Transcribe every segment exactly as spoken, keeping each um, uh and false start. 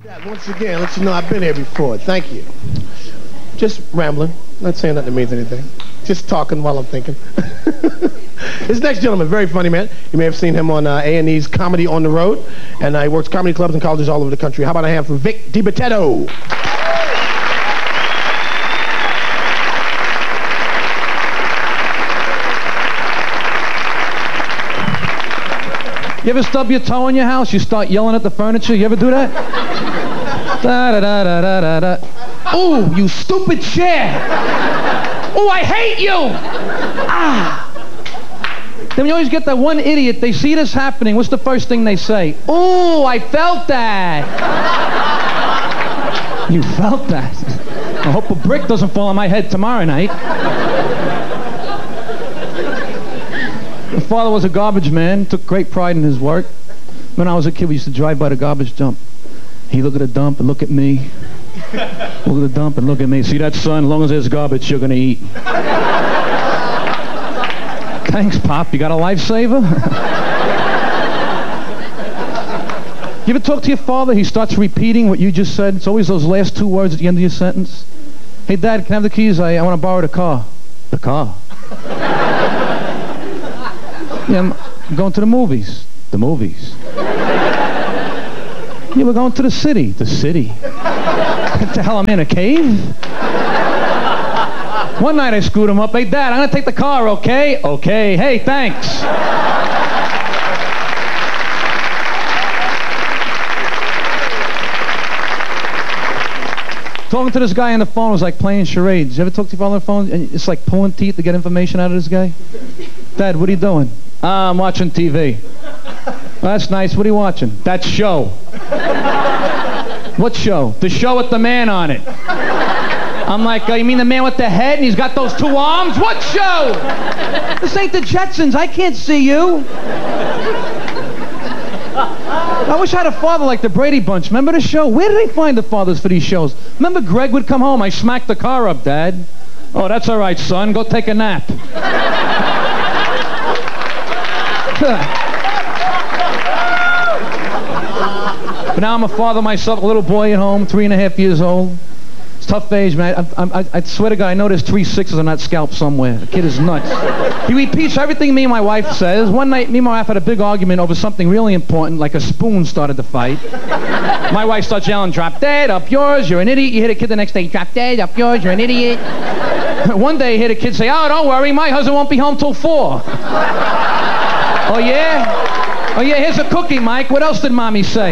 Once again, let you know I've been here before. Thank you. Just rambling, not saying nothing that means anything. Just talking while I'm thinking. This next gentleman, very funny man. You may have seen him on uh, A and E's Comedy on the Road, and uh, he works comedy clubs and colleges all over the country. How about a hand for Vic DiBitetto? You ever stub your toe in your house? You start yelling at the furniture? You ever do that? Da da da da da da da. Ooh, you stupid chair! Ooh, I hate you! Ah! Then you always get that one idiot, they see this happening, what's the first thing they say? Ooh, I felt that! You felt that? I hope a brick doesn't fall on my head tomorrow night. My father was a garbage man, took great pride in his work. When I was a kid, we used to drive by the garbage dump. He'd look at the dump and look at me. Look at the dump and look at me. See that, son? As long as there's garbage, you're gonna eat. Thanks, Pop. You got a lifesaver? You ever talk to your father? He starts repeating what you just said. It's always those last two words at the end of your sentence. Hey, Dad, can I have the keys? I, I want to borrow the car. The car? Yeah, I'm, I'm going to the movies. The movies. Yeah, we're going to the city. The city. What the hell, I'm in a cave? One night I screwed him up. Hey, Dad, I'm going to take the car, okay? Okay. Hey, thanks. Talking to this guy on the phone was like playing charades. You ever talk to your father on the phone? And it's like pulling teeth to get information out of this guy? Dad, what are you doing? Uh, I'm watching T V. Well, that's nice. What are you watching? That show. What show? The show with the man on it. I'm like, uh, you mean the man with the head and he's got those two arms? What show? This ain't the Jetsons. I can't see you. I wish I had a father like the Brady Bunch. Remember the show? Where did they find the fathers for these shows? Remember Greg would come home. I smacked the car up, Dad. Oh, that's all right, son. Go take a nap. But now I'm a father myself, a little boy at home, three and a half years old. It's a tough age, man. I, I, I swear to God, I know there's three sixes on that scalp somewhere. The kid is nuts. He repeats everything me and my wife says. One night, me and my wife had a big argument over something really important, like a spoon started to fight. My wife starts yelling, drop dead, up yours, you're an idiot. You hit a kid the next day, drop dead, up yours, you're an idiot. One day, you hear a kid say, oh, don't worry, my husband won't be home till four. Oh, yeah? Oh, yeah, here's a cookie, Mike. What else did Mommy say?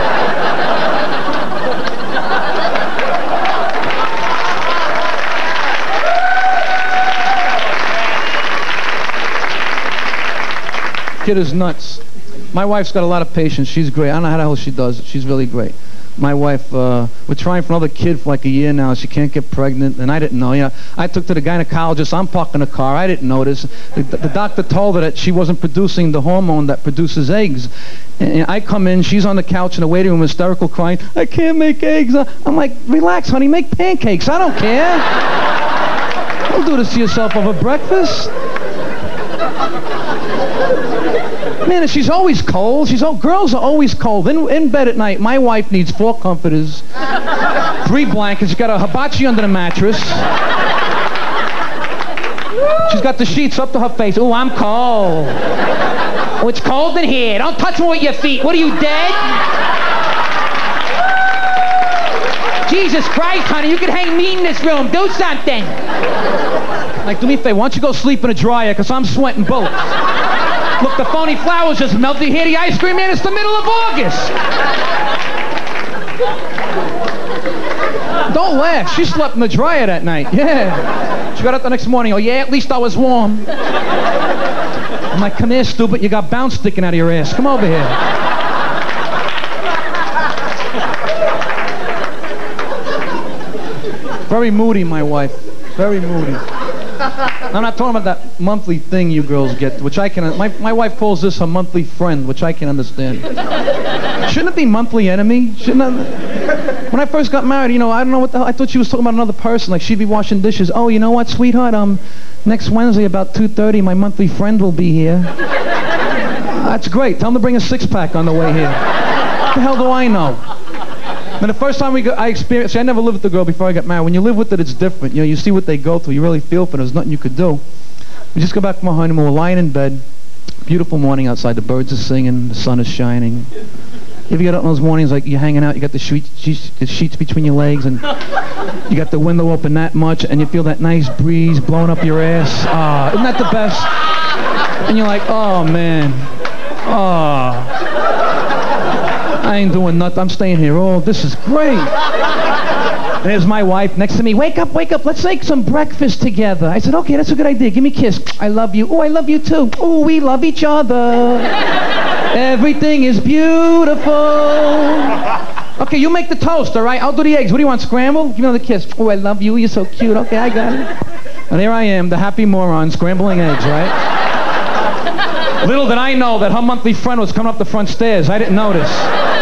Kid is nuts. My wife's got a lot of patience. She's great. I don't know how the hell she does it. She's really great. My wife, uh, we're trying for another kid for like a year now. She can't get pregnant, and I didn't know. You know, I took to the gynecologist. I'm parking a car. I didn't notice. The, the doctor told her that she wasn't producing the hormone that produces eggs. And I come in. She's on the couch in the waiting room, hysterical, crying. I can't make eggs. I'm like, relax, honey. Make pancakes. I don't care. Don't do this to yourself over breakfast. Man, she's always cold. She's all, girls are always cold. In, in bed at night, my wife needs four comforters, three blankets. She's got a hibachi under the mattress. She's got the sheets up to her face. Oh, I'm cold. Oh, it's cold in here. Don't touch me with your feet. What are you, dead? Jesus Christ, honey, you can hang me in this room. Do something. Like, do me a favor. Why don't you go sleep in a dryer, because I'm sweating bullets. Look, the phony flowers just melted. You hear the ice cream man? It's the middle of August. Don't laugh. She slept in the dryer that night. Yeah. She got up the next morning. Oh, yeah? At least I was warm. I'm like, come here, stupid. You got bounce sticking out of your ass. Come over here. Very moody, my wife. Very moody. I'm not talking about that monthly thing you girls get, which I can... My, my wife calls this a monthly friend, which I can understand. Shouldn't it be monthly enemy? Shouldn't I... When I first got married, you know, I don't know what the hell... I thought she was talking about another person, like she'd be washing dishes. Oh, you know what, sweetheart? Um, next Wednesday about two thirty, my monthly friend will be here. That's great. Tell him to bring a six-pack on the way here. What the hell do I know? And the first time we go, I experienced, see, I never lived with the girl before I got married. When you live with it, it's different. You know, you see what they go through. You really feel for them. There's nothing you could do. We just go back from our honeymoon. We're lying in bed. Beautiful morning outside. The birds are singing. The sun is shining. You ever get up in those mornings like you're hanging out, you got the sheets, sheets, the sheets between your legs, and you got the window open that much, and you feel that nice breeze blowing up your ass. Ah, isn't that the best? And you're like, oh, man. Oh. I ain't doing nothing. I'm staying here. Oh, this is great. There's my wife next to me. Wake up, wake up. Let's make some breakfast together. I said, okay, that's a good idea. Give me a kiss. I love you. Oh, I love you too. Oh, we love each other. Everything is beautiful. Okay, you make the toast, all right? I'll do the eggs. What do you want, scrambled? Give me another kiss. Oh, I love you. You're so cute. Okay, I got it. And there I am, the happy moron, scrambling eggs, right? Little did I know that her monthly friend was coming up the front stairs. I didn't notice.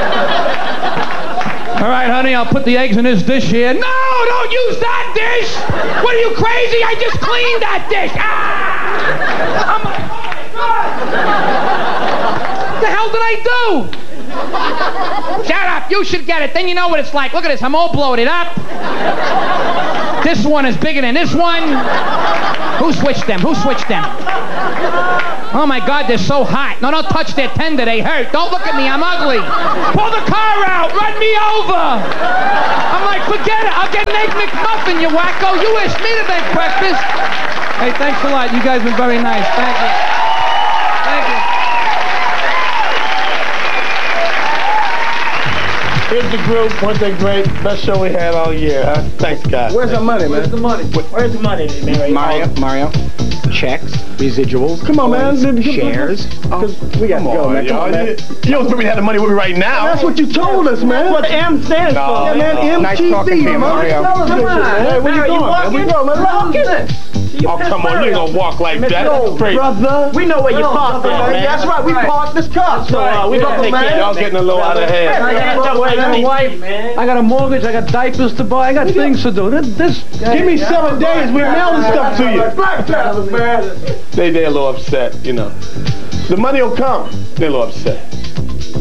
All right, honey, I'll put the eggs in this dish here. No, don't use that dish! What are you, crazy? I just cleaned that dish! Ah! I'm like, oh, my God! What the hell did I do? Shut up, you should get it. Then you know what it's like. Look at this, I'm all bloated up. This one is bigger than this one. Who switched them? Who switched them? Oh my God, they're so hot. No, don't touch their tender, they hurt. Don't look at me, I'm ugly. Pull the car out, run me over. I'm like, forget it, I'll get an Egg McMuffin, you wacko. You wish me to make breakfast. Hey, thanks a lot. You guys have been very nice. Thank you. Thank you. Here's the group. Weren't they great? Best show we had all year, huh? Thanks, guys. Where's the money, man? Where's the money? Where's the money, Mary? Mario, Mario, checks, residuals, Come on, man. coins, shares. Oh, we got to go, man. Come on, man. You don't think we had the money with me right now? That's what you told us, man. That's what M stands No. for. Yeah, man, M Nice T V, talking to you, man. Mario. Come on, man. Where you going, man? Where you going, man? Look at it. Oh, come on. You ain't gonna walk like that. No, That's crazy. brother. We know where you parked at, man. That's right. We parked this car. So, uh, we got the man. Y'all getting a little out of hand. I got a wife, man. I got a mortgage, I got diapers to buy, I got things to do. This, this Give me seven days. We're mailing stuff to you. Black Panther, man. They, they're a little upset, you know. The money will come. They're a little upset.